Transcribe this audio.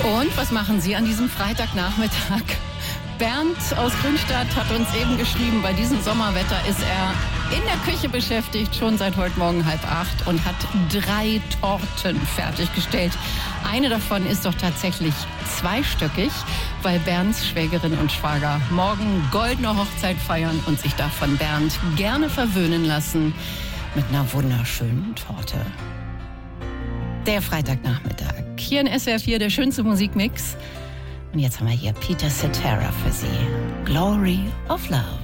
Und was machen Sie an diesem Freitagnachmittag? Bernd aus Grünstadt hat uns eben geschrieben, bei diesem Sommerwetter ist er in der Küche beschäftigt, schon seit heute Morgen 7:30 und hat 3 Torten fertiggestellt. Eine davon ist doch tatsächlich zweistöckig, weil Bernds Schwägerin und Schwager morgen goldene Hochzeit feiern und sich da von Bernd gerne verwöhnen lassen mit einer wunderschönen Torte. Der Freitagnachmittag. Hier in SWR 4 der schönste Musikmix. Und jetzt haben wir hier Peter Cetera für Sie. Glory of Love.